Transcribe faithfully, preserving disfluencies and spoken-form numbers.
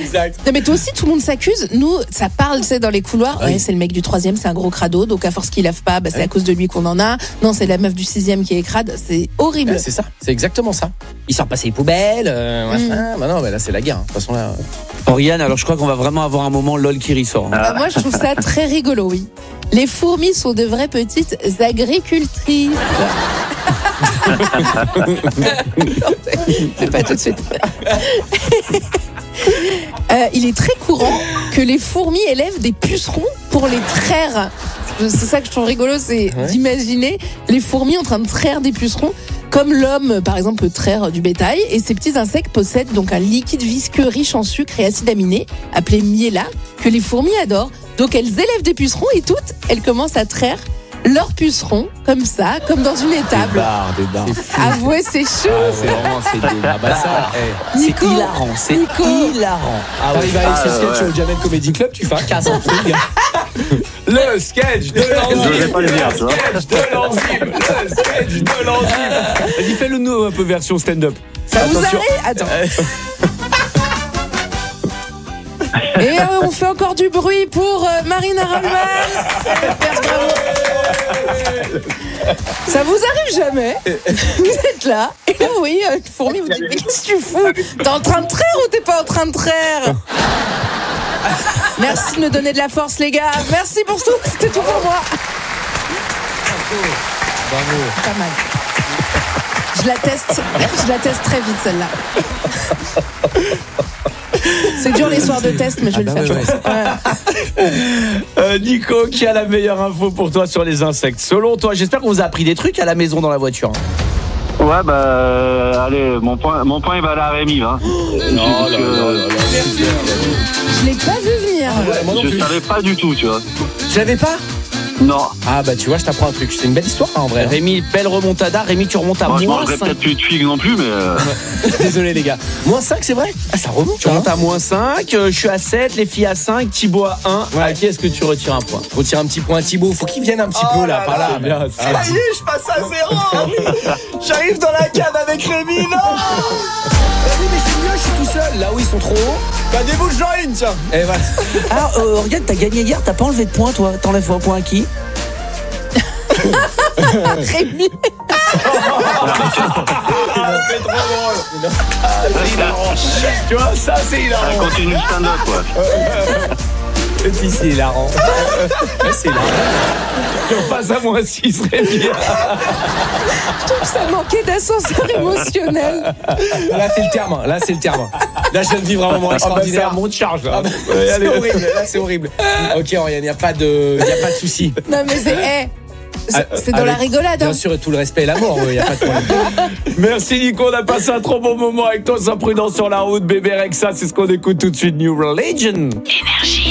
Exact. Non mais toi aussi tout le monde s'accuse. Nous ça parle, tu sais, dans les couloirs. Oui. Ouais, c'est le mec du troisième, c'est un gros crado. Donc à force qu'il lave pas, bah, c'est Ouais. à cause de lui qu'on en a. Non, c'est la meuf du sixième qui est crade. C'est horrible. Ouais, c'est ça, c'est exactement ça. Il sort passer les poubelles, euh, machin. Bah non, mais là c'est la guerre. hein. De toute façon là. Oriane, alors je crois qu'on va vraiment avoir un moment LOL qui ressort. Bah, moi je trouve ça très rigolo, oui. Les fourmis sont de vraies petites agricultrices. C'est pas tout de suite. Euh, il est très courant que les fourmis élèvent des pucerons pour les traire. C'est ça que je trouve rigolo, c'est Ouais. d'imaginer les fourmis en train de traire des pucerons, comme l'homme, par exemple, peut traire du bétail. Et ces petits insectes possèdent donc un liquide visqueux riche en sucre et acides aminés, appelé miella, que les fourmis adorent. Donc elles élèvent des pucerons et toutes, elles commencent à traire leurs pucerons, comme ça, comme dans une étable. barres, des barres. Avouez, c'est chou. Ah, c'est vraiment c'est des... ah bah ça. eh. C'est Nico, hilarant, c'est Nico. hilarant. Ah ouais. T'arrives à aller Ah, sur sketch ouais. au Jamel Comedy Club, tu fais un casse en truc. Le sketch de Je vais pas le dire, tu vois. sketch de l'enzyme. Le sketch de l'enzyme. Vas-y, fais-le nous un peu version stand-up. Ça vous Attention. arrive? Attends. Et euh, on fait encore du bruit pour euh, Marina Raval. Super, bravo. Ça vous arrive jamais? Vous êtes là et là vous voyez une fourmi, vous dites mais qu'est-ce que tu fous? T'es en train de traire ou t'es pas en train de traire? Merci de me donner de la force les gars. Merci pour tout. C'était tout pour moi. Bravo. Pas mal. Je la teste. Je la teste très vite celle-là. C'est dur les soirs de test, mais je vais Ah bah le ouais, faire. Ouais. Euh, Nico, qui a la meilleure info pour toi sur les insectes? Selon toi, j'espère qu'on vous a appris des trucs à la maison dans la voiture. Ouais, bah, euh, allez, mon point, mon point il va aller à Rémi, là. là là là. Je l'ai pas vu venir. Ouais, moi non Je plus. savais pas du tout, tu vois. Tu l'avais pas? Non. Ah bah tu vois, je t'apprends un truc. C'est une belle histoire hein, en vrai. Rémi, belle remontada. Rémi, tu remontes à Moi, je moins mangerai cinq. peut-être plus de figues non plus, mais. euh, Désolé les gars. Moins cinq, c'est vrai? Ah, ça remonte. Tu remontes à moins cinq, euh, je suis à sept, les filles à cinq, Thibaut à un. Ouais. À qui est-ce que tu retires un point? Je retire un petit point à Thibaut. Faut qu'il vienne un petit Oh peu là, là par là, là. c'est bien, Ah, c'est bah, je passe à zéro. J'arrive dans la cave avec Rémi, non. oui, mais c'est mieux, je suis tout seul. Là où ils sont trop hauts. Bah débouche-en une, tiens. Et voilà. Ah, euh, regarde, t'as gagné hier, t'as pas enlevé de points, toi. T'enlèves un point à qui? Rémi. Tu vois, ça c'est Ça hilarant. continue le stand-up, quoi. Et puis c'est hilarant. Ouais, c'est hilarant. Si on passe à moins six, serait bien. Ça manquait d'ascenseur émotionnel. Là c'est le terme. Là c'est le terme. Là je viens de vivre un moment extraordinaire. de charge, là. Ah bah, c'est horrible. Là c'est horrible. Ok, Oriane, il n'y a pas de, y a pas de souci. Non mais c'est, hey, c'est, c'est dans Avec- la rigolade. Bien Hein. sûr, et tout le respect et l'amour, il n'y a pas de problème. Merci Nico, on a passé un trop bon moment avec toi, sans prudence sur la route, bébé Rexa, c'est ce qu'on écoute tout de suite, New Religion.